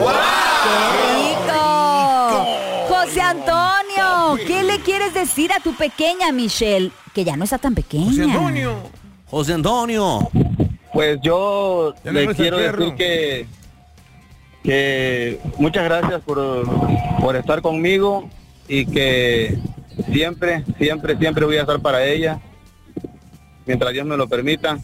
¡Qué rico! José Antonio, ¿qué le quieres decir a tu pequeña Michelle? Que ya no está tan pequeña. José Antonio. Pues yo Ya le le quiero gusta el decir que muchas gracias por estar conmigo y que siempre voy a estar para ella, mientras Dios me lo permita,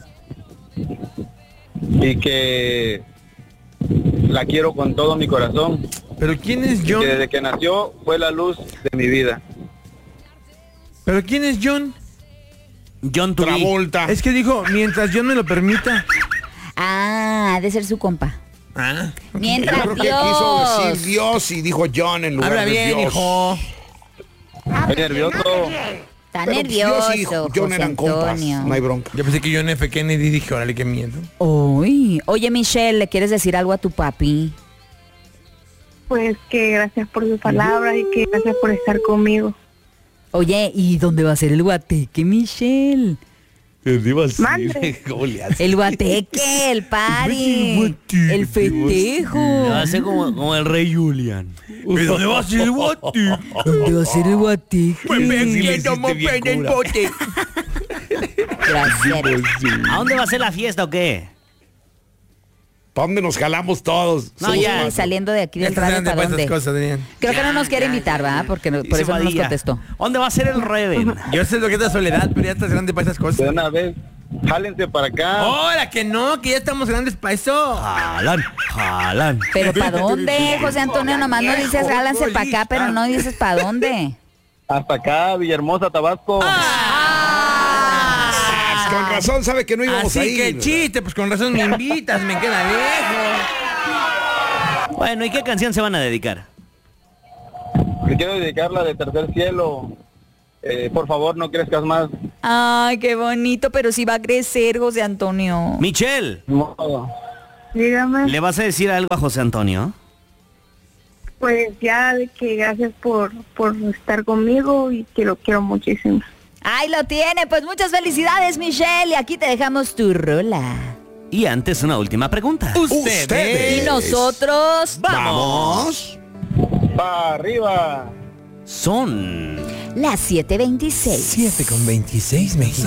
y que la quiero con todo mi corazón. ¿Pero quién es John? Que desde que nació fue la luz de mi vida. ¿Pero quién es John? John Tubí. Travolta. Es que dijo, mientras John me lo permita. Ah, ha de ser su compa. Ah. Yo Mientras creo que quiso Dios. decir Dios y dijo John en lugar Habla de bien, Dios. hijo. Estoy nervioso. Está Pero nervioso, Dios y John José eran compas, Antonio. no hay bronca. Yo pensé que John F. Kennedy, dije, órale, qué miedo. Uy. Oye, Michelle, ¿le quieres decir algo a tu papi? Pues que gracias por sus palabras y que gracias por estar conmigo. Oye, ¿y dónde va a ser el guateque, Michelle? Mande. El guateque, el party, el festejo. Va a ser como el rey Julian. ¿Y dónde va a ser el bote? ¿Dónde va a ser el guateque? que tomó pena el bote. Gracias. ¿A dónde va a ser la fiesta o qué? ¿Para dónde nos jalamos todos? No, Somos ya. cuatro. Saliendo de aquí Ya del estás radio, grande ¿para para dónde? estas cosas, Adrián. Creo que no nos quiere invitar, ¿verdad? Porque por Dice eso no nos Padilla. contestó. ¿Dónde va a ser el Reven? Yo sé lo que es la soledad, pero ya estás grande para esas De cosas. una vez, jálense para acá. ¡Hola, que no! Que ya estamos grandes para eso. Jalan. ¿Pero para dónde, José Antonio? Nomás no dices, háganse para acá, pero no dices para dónde. Hasta acá, Villahermosa, Tabasco. Con razón sabe que no íbamos a Así ir. que chiste, pues con razón me invitas, me queda lejos. Bueno, ¿y qué canción se van a dedicar? Le quiero dedicarla de Tercer Cielo. Por favor, no crezcas más. Ay, qué bonito, pero sí va a crecer, José Antonio. Michelle, No. Dígame, ¿le vas a decir algo a José Antonio? pues ya de que gracias por estar conmigo y que lo quiero muchísimo. Ay, lo tiene. Pues muchas felicidades, Michelle. Y aquí te dejamos tu rola. Y antes una última pregunta. Ustedes. Y nosotros Vamos. ¡Pa' arriba! Son las 7:26. 7:26, México.